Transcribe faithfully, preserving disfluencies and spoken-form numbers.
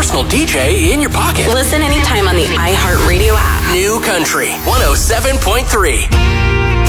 personal D J in your pocket. Listen anytime on the iHeartRadio app. New Country one oh seven point three.